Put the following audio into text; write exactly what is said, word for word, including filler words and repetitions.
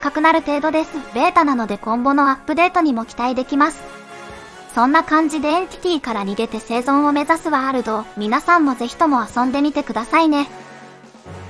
かくなる程度です。ベータなので今後のアップデートにも期待できます。そんな感じでエンティティから逃げて生存を目指すワールド、皆さんもぜひとも遊んでみてくださいね。